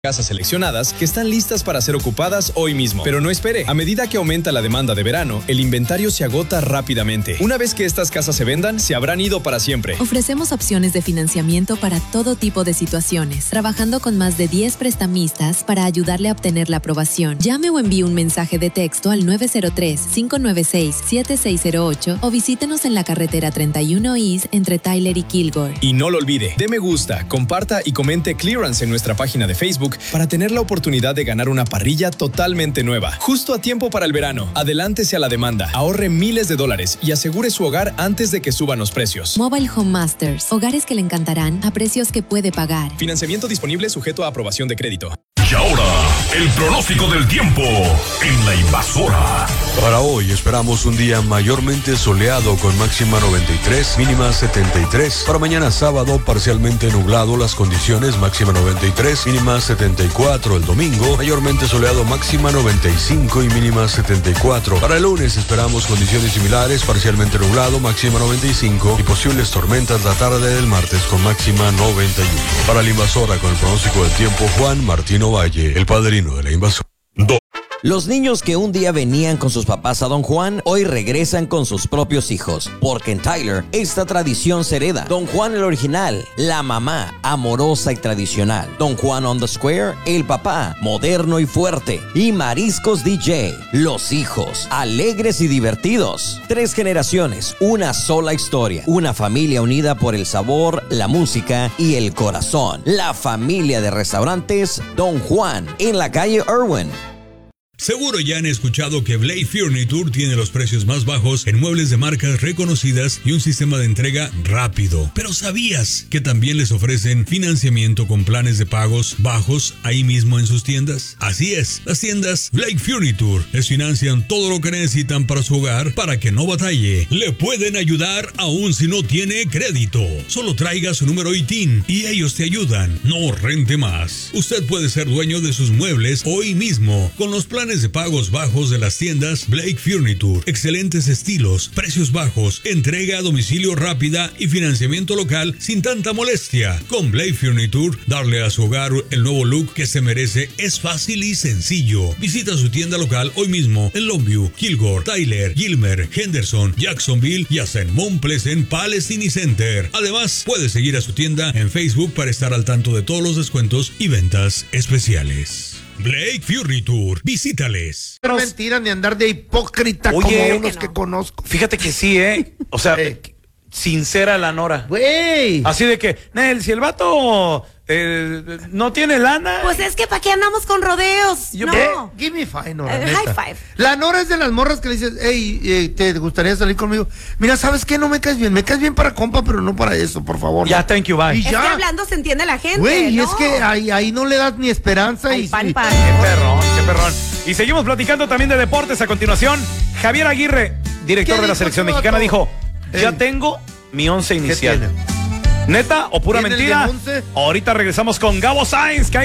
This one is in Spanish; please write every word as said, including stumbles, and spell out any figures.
Casas seleccionadas que están listas para ser ocupadas hoy mismo. Pero no espere, a medida que aumenta la demanda de verano, el inventario se agota rápidamente. Una vez que estas casas se vendan, se habrán ido para siempre. Ofrecemos opciones de financiamiento para todo tipo de situaciones, trabajando con más de diez prestamistas para ayudarle a obtener la aprobación. Llame o envíe un mensaje de texto al nueve cero tres, cinco nueve seis, siete seis cero ocho o visítenos en la carretera treinta y uno East entre Tyler y Kilgore. Y no lo olvide, dé me gusta, comparta y comente Clearance en nuestra página de Facebook para tener la oportunidad de ganar una parrilla totalmente nueva. Justo a tiempo para el verano. Adelántese a la demanda, ahorre miles de dólares y asegure su hogar antes de que suban los precios. Mobile Home Masters. Hogares que le encantarán a precios que puede pagar. Financiamiento disponible sujeto a aprobación de crédito. Y ahora, el pronóstico del tiempo en La Invasora. Para hoy esperamos un día mayormente soleado con máxima noventa y tres, mínima setenta y tres. Para mañana sábado parcialmente nublado las condiciones, máxima noventa y tres, mínima setenta y cuatro. El domingo mayormente soleado, máxima noventa y cinco y mínima setenta y cuatro. Para el lunes esperamos condiciones similares, parcialmente nublado, máxima noventa y cinco y posibles tormentas la tarde del martes con máxima noventa y uno. Para La Invasora con el pronóstico del tiempo, Juan Martino Valle, el padrino de La Invasora. Do- Los niños que un día venían con sus papás a Don Juan, hoy regresan con sus propios hijos. Porque en Tyler, esta tradición se hereda. Don Juan el original, la mamá, amorosa y tradicional. Don Juan on the Square, el papá, moderno y fuerte. Y Mariscos D J, los hijos, alegres y divertidos. Tres generaciones, una sola historia. Una familia unida por el sabor, la música y el corazón. La familia de restaurantes Don Juan, en la calle Irwin. Seguro ya han escuchado que Blake Furniture tiene los precios más bajos en muebles de marcas reconocidas y un sistema de entrega rápido. Pero ¿sabías que también les ofrecen financiamiento con planes de pagos bajos ahí mismo en sus tiendas? Así es, las tiendas Blake Furniture les financian todo lo que necesitan para su hogar para que no batalle. Le pueden ayudar aún si no tiene crédito. Solo traiga su número I T I N y ellos te ayudan. No rente más. Usted puede ser dueño de sus muebles hoy mismo con los planes de pagos bajos de las tiendas Blake Furniture. Excelentes estilos, precios bajos, entrega a domicilio rápida y financiamiento local sin tanta molestia. Con Blake Furniture, darle a su hogar el nuevo look que se merece es fácil y sencillo. Visita su tienda local hoy mismo en Longview, Kilgore, Tyler, Gilmer, Henderson, Jacksonville y hasta en Mount Pleasant Palestine Center. Además, puede seguir a su tienda en Facebook para estar al tanto de todos los descuentos y ventas especiales. Blake Furniture, visítales. No es mentira ni andar de hipócrita. Oye, como unos que, que no. conozco. Fíjate que sí, ¿eh? O sea, Eh. sincera la Nora. Güey. Así de que, Nel, si el vato eh, no tiene lana. Pues es que ¿para qué andamos con rodeos? Yo- no. Eh, give me five, Nora, Eh, neta. high five. La Nora es de las morras que le dices, hey, eh, ¿te gustaría salir conmigo? Mira, ¿sabes qué? No me caes bien. Me caes bien para compa, pero no para eso, por favor. Ya, thank you, bye. Y Es que ya. hablando se entiende la gente. Güey, y ¿no? es que ahí, ahí no le das ni esperanza. Ay, y pan, y- pan. Qué perrón, qué perrón. Y seguimos platicando también de deportes a continuación. Javier Aguirre, director ¿Qué de la dijo selección ese mexicana, vato? dijo, ya Ey. tengo mi once ¿Qué inicial. tiene? ¿Neta o pura ¿Tiene el mentira? de once? Ahorita regresamos con Gabo Sainz, que